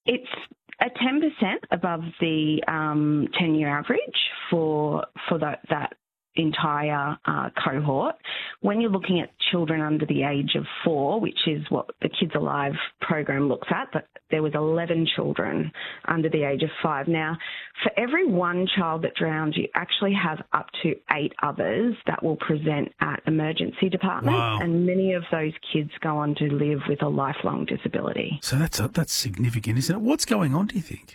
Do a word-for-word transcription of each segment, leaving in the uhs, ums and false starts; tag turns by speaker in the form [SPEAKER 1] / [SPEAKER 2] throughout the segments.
[SPEAKER 1] It's a ten percent above the um, ten-year average for for that, that entire uh, cohort. When you're looking at children under the age of four, which is what the Kids Alive program looks at, but there was eleven children under the age of five. Now, for every one child that drowns, you actually have up to eight others that will present at emergency departments,
[SPEAKER 2] wow.
[SPEAKER 1] and many of those kids go on to live with a lifelong disability.
[SPEAKER 2] So that's a, that's significant, isn't it? What's going on, do you think?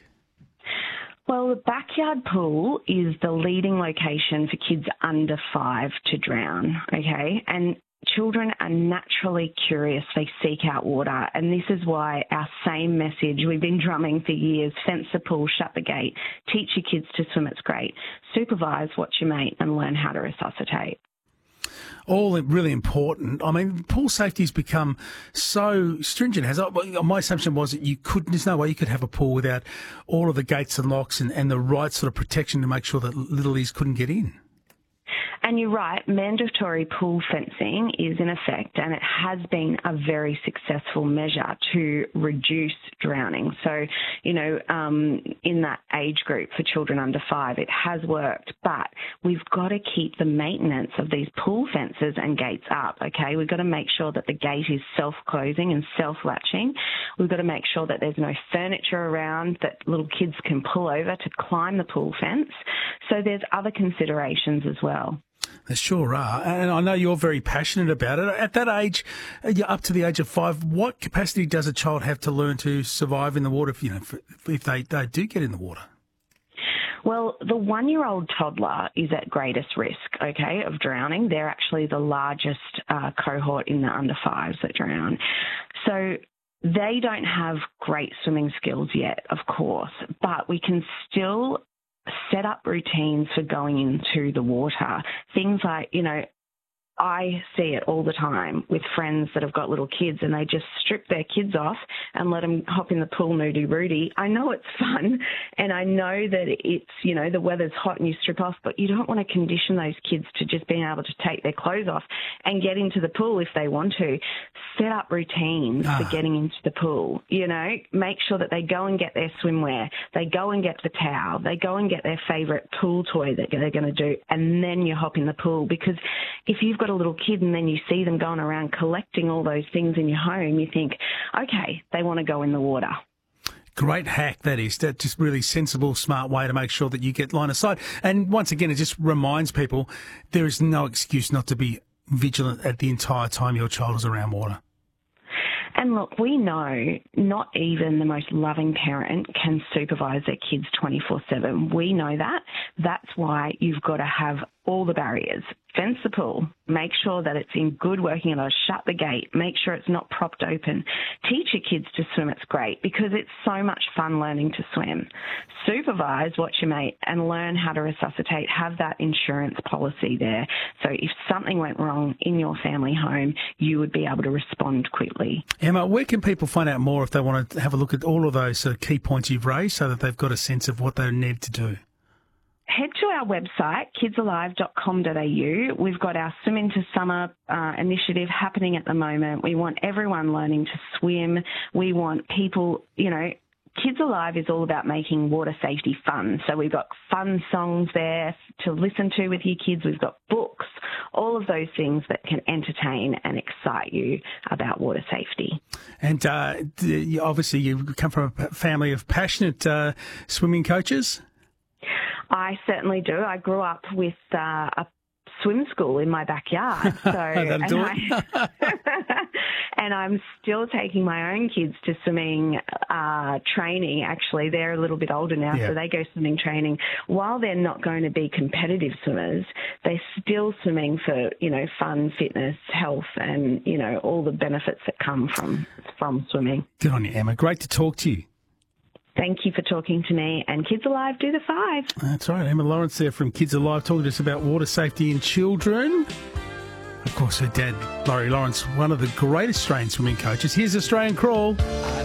[SPEAKER 1] Well, the backyard pool is the leading location for kids under five to drown, okay? And children are naturally curious. They seek out water. And this is why our same message we've been drumming for years, fence the pool, shut the gate, teach your kids to swim, it's great. Supervise, watch your mate, and learn how to resuscitate.
[SPEAKER 2] All really important. I mean, pool safety has become so stringent. Has my assumption was that you couldn't. There's no way you could have a pool without all of the gates and locks and, and the right sort of protection to make sure that littlies couldn't get in.
[SPEAKER 1] And you're right, mandatory pool fencing is in effect, and it has been a very successful measure to reduce drowning. So, you know, um, in that age group for children under five, it has worked, but we've got to keep the maintenance of these pool fences and gates up, okay? We've got to make sure that the gate is self-closing and self-latching. We've got to make sure that there's no furniture around that little kids can pull over to climb the pool fence. So there's other considerations as well.
[SPEAKER 2] There sure are. And I know you're very passionate about it. At that age, up to the age of five, what capacity does a child have to learn to survive in the water if, you know, if they, they do get in the water?
[SPEAKER 1] Well, the one-year-old toddler is at greatest risk, okay, of drowning. They're actually the largest uh, cohort in the under fives that drown. So they don't have great swimming skills yet, of course, but we can still set up routines for going into the water. Things like, you know, I see it all the time with friends that have got little kids and they just strip their kids off and let them hop in the pool nudie-roody. I know it's fun and I know that it's, you know, the weather's hot and you strip off, but you don't want to condition those kids to just being able to take their clothes off and get into the pool if they want to. Set up routines ah. for getting into the pool, you know, make sure that they go and get their swimwear, they go and get the towel, they go and get their favourite pool toy that they're going to do, and then you hop in the pool. Because if you've got a little kid and then you see them going around collecting all those things in your home, you think, okay, they want to go in the water.
[SPEAKER 2] Great hack, that is. That's just really sensible, smart way to make sure that you get line of sight. And once again, it just reminds people there is no excuse not to be vigilant at the entire time your child is around water.
[SPEAKER 1] And look, we know not even the most loving parent can supervise their kids twenty-four seven. We know that. That's why you've got to have all the barriers. Fence the pool. Make sure that it's in good working order. Shut the gate. Make sure it's not propped open. Teach your kids to swim. It's great because it's so much fun learning to swim. Supervise, watch your mate, and learn how to resuscitate. Have that insurance policy there. So if something went wrong in your family home, you would be able to respond quickly.
[SPEAKER 2] Emma, where can people find out more if they want to have a look at all of those uh, key points you've raised so that they've got a sense of what they need to do?
[SPEAKER 1] Head to our website, kids alive dot com dot a u. We've got our Swim into Summer uh, initiative happening at the moment. We want everyone learning to swim. We want people, you know, Kids Alive is all about making water safety fun. So we've got fun songs there to listen to with your kids. We've got books, all of those things that can entertain and excite you about water safety.
[SPEAKER 2] And uh, obviously you come from a family of passionate uh, swimming coaches.
[SPEAKER 1] I certainly do. I grew up with uh, a swim school in my backyard. So,
[SPEAKER 2] That'll do
[SPEAKER 1] and,
[SPEAKER 2] it.
[SPEAKER 1] I, and I'm still taking my own kids to swimming uh, training. Actually, they're a little bit older now,
[SPEAKER 2] yeah.
[SPEAKER 1] so they go swimming training. While they're not going to be competitive swimmers, they're still swimming for, you know, fun, fitness, health, and, you know, all the benefits that come from from swimming.
[SPEAKER 2] Good on you, Emma. Great to talk to you.
[SPEAKER 1] Thank you for talking to me. And Kids Alive, do the five.
[SPEAKER 2] That's right. Emma Lawrence there from Kids Alive talking to us about water safety in children. Of course, her dad, Laurie Lawrence, one of the great Australian swimming coaches. Here's Australian Crawl.